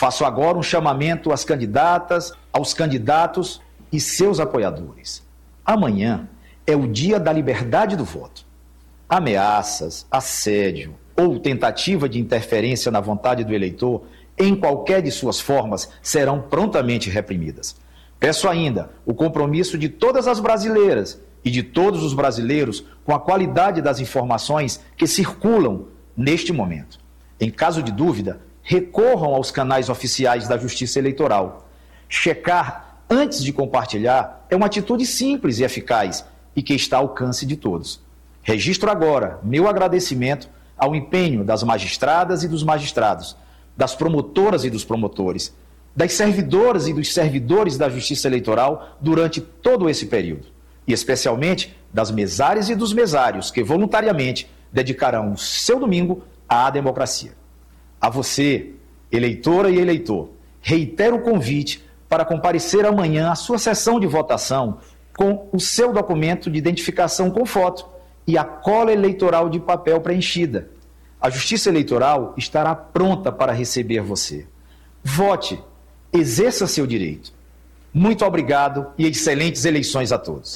Faço agora um chamamento às candidatas, aos candidatos e seus apoiadores. Amanhã é o dia da liberdade do voto. Ameaças, assédio ou tentativa de interferência na vontade do eleitor, em qualquer de suas formas, serão prontamente reprimidas. Peço ainda o compromisso de todas as brasileiras e de todos os brasileiros com a qualidade das informações que circulam neste momento. Em caso de dúvida, recorram aos canais oficiais da Justiça Eleitoral. Checar antes de compartilhar é uma atitude simples e eficaz e que está ao alcance de todos. Registro agora meu agradecimento ao empenho das magistradas e dos magistrados, das promotoras e dos promotores, das servidoras e dos servidores da Justiça Eleitoral durante todo esse período, e especialmente das mesárias e dos mesários que voluntariamente dedicarão o seu domingo à democracia. A você, eleitora e eleitor, reitero o convite para comparecer amanhã à sua sessão de votação com o seu documento de identificação com foto e a cola eleitoral de papel preenchida. A Justiça Eleitoral estará pronta para receber você. Vote, exerça seu direito. Muito obrigado e excelentes eleições a todos.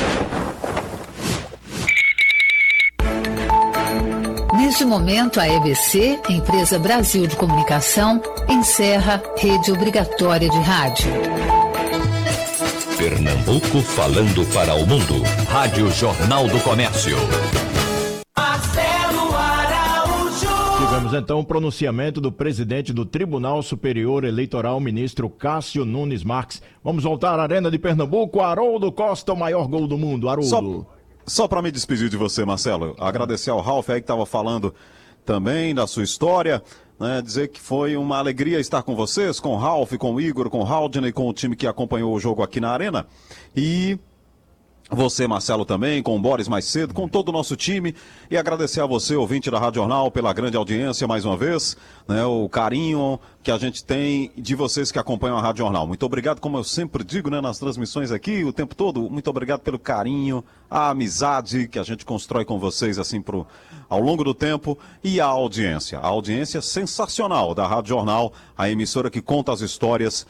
Neste momento, a EBC, Empresa Brasil de Comunicação, encerra rede obrigatória de rádio. Pernambuco falando para o mundo. Rádio Jornal do Comércio. Marcelo Araújo. Tivemos então o pronunciamento do presidente do Tribunal Superior Eleitoral, ministro Cássio Nunes Marques. Vamos voltar à Arena de Pernambuco. Haroldo Costa, o maior gol do mundo. Haroldo. Só para me despedir de você, Marcelo, agradecer ao Ralf aí que estava falando também da sua história, né, dizer que foi uma alegria estar com vocês, com o Ralf, com o Igor, com o Haldney, com o time que acompanhou o jogo aqui na Arena. E você, Marcelo, também, com o Boris mais cedo, com todo o nosso time. E agradecer a você, ouvinte da Rádio Jornal, pela grande audiência mais uma vez, né, o carinho que a gente tem de vocês que acompanham a Rádio Jornal. Muito obrigado, como eu sempre digo, né, nas transmissões aqui, o tempo todo, muito obrigado pelo carinho, a amizade que a gente constrói com vocês, assim, ao longo do tempo, e a audiência sensacional da Rádio Jornal, a emissora que conta as histórias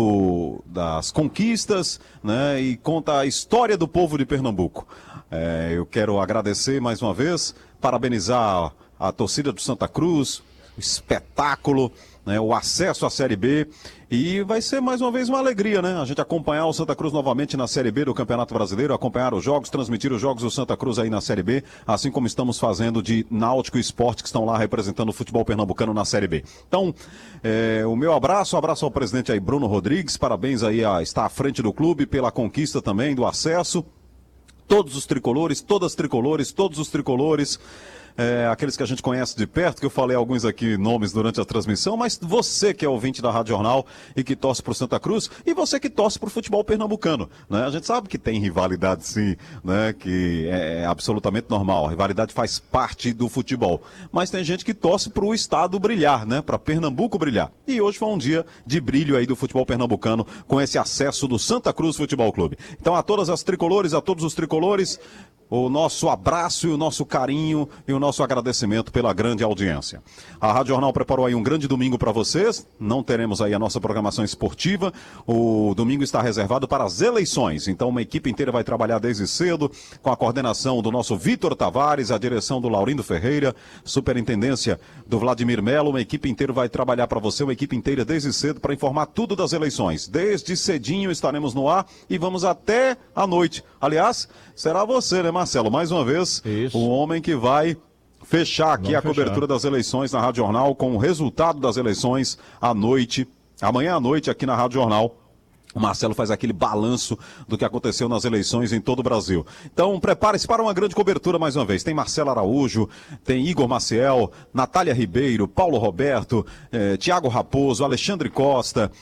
das conquistas, né, e conta a história do povo de Pernambuco. Eu quero agradecer mais uma vez, parabenizar a torcida do Santa Cruz, o espetáculo, né, o acesso à Série B, e vai ser mais uma vez uma alegria, né? A gente acompanhar o Santa Cruz novamente na Série B do Campeonato Brasileiro, acompanhar os jogos, transmitir os jogos do Santa Cruz aí na Série B, assim como estamos fazendo de Náutico e Sport, que estão lá representando o futebol pernambucano na Série B. Então, o meu abraço ao presidente aí, Bruno Rodrigues, parabéns aí a estar à frente do clube pela conquista também do acesso. Todos os tricolores, todas as tricolores, todos os tricolores, aqueles que a gente conhece de perto, que eu falei alguns aqui nomes durante a transmissão, mas você que é ouvinte da Rádio Jornal e que torce pro Santa Cruz, e você que torce pro futebol pernambucano, né? A gente sabe que tem rivalidade sim, né? Que é absolutamente normal, a rivalidade faz parte do futebol, mas tem gente que torce pro estado brilhar, né? Pra Pernambuco brilhar, e hoje foi um dia de brilho aí do futebol pernambucano, com esse acesso do Santa Cruz Futebol Clube. Então a todas as tricolores, a todos os tricolores, o nosso abraço e o nosso carinho e o nosso agradecimento pela grande audiência. A Rádio Jornal preparou aí um grande domingo para vocês. Não teremos aí a nossa programação esportiva. O domingo está reservado para as eleições. Então uma equipe inteira vai trabalhar desde cedo, com a coordenação do nosso Vitor Tavares, a direção do Laurindo Ferreira, superintendência do Vladimir Melo. Uma equipe inteira vai trabalhar para você, uma equipe inteira desde cedo para informar tudo das eleições. Desde cedinho estaremos no ar e vamos até a noite. Aliás, será você, né, Marcelo? Mais uma vez, o homem que vai fechar aqui cobertura das eleições na Rádio Jornal, com o resultado das eleições à noite, amanhã à noite aqui na Rádio Jornal. O Marcelo faz aquele balanço do que aconteceu nas eleições em todo o Brasil. Então, prepare-se para uma grande cobertura mais uma vez. Tem Marcelo Araújo, tem Igor Maciel, Natália Ribeiro, Paulo Roberto, Tiago Raposo, Alexandre Costa,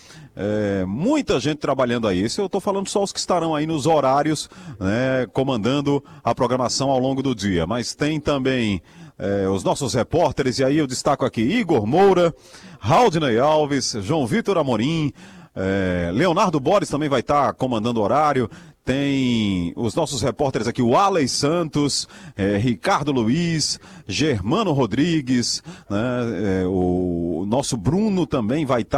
muita gente trabalhando aí. Isso eu estou falando só os que estarão aí nos horários, né, comandando a programação ao longo do dia. Mas tem também os nossos repórteres, e aí eu destaco aqui Igor Moura, Haldney Alves, João Vitor Amorim, Leonardo Boris também vai estar comandando o horário. Tem os nossos repórteres aqui, o Alex Santos, Ricardo Luiz, Germano Rodrigues, né, o nosso Bruno também vai estar